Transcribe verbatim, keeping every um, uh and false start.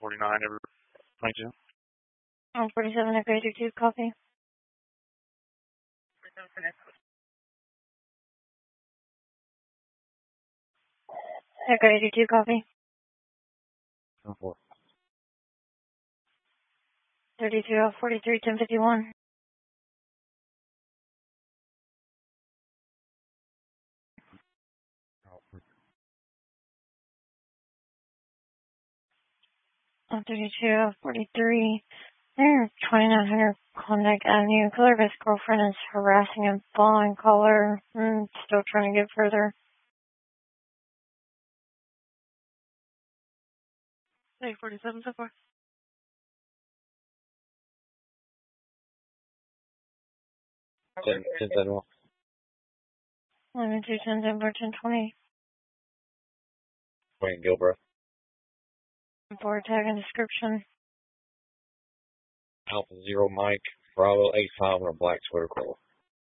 forty-nine, ever twenty-two. Oh, forty-seven, Echo eighty-two, copy. Echo eighty-two, copy. ten four. thirty-two L forty-three, ten fifty-one. Oh, thirty-two L forty-three. There, twenty-nine hundred Klondike Avenue. Color's girlfriend is harassing and following caller. Mm, still trying to get further. Hey, forty-seven so far. ten, ten, ten, one. eleven two ten ten four ten twenty. Wayne Gilbert. Board tag and description. Alpha Zero Mike. Bravo eight five on a black Twitter call.